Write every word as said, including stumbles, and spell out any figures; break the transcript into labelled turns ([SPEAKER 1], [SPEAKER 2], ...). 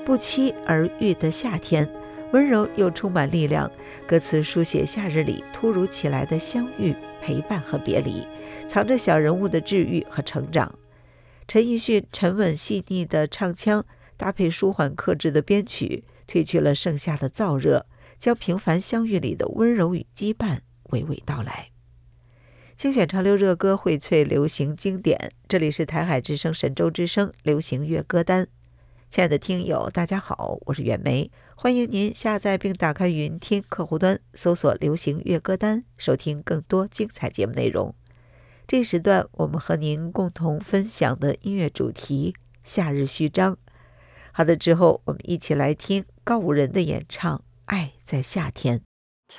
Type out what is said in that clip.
[SPEAKER 1] 不期而遇的夏天，温柔又充满力量。歌词书写夏日里突如其来的相遇、陪伴和别离，藏着小人物的治愈和成长。陈奕迅沉稳细腻的唱腔，搭配舒缓克制的编曲，褪去了盛夏的燥热，将平凡相遇里的温柔与羁绊娓娓道来。精选潮流热歌，荟萃流行经典，这里是台海之声神州之声流行乐歌单。亲爱的听友大家好，我是远梅，欢迎您下载并打开云听客户端，搜索流行乐歌单，收听更多精彩节目内容。这时段我们和您共同分享的音乐主题夏日序章。好的，之后我们一起来听告五人的演唱《爱在夏天》。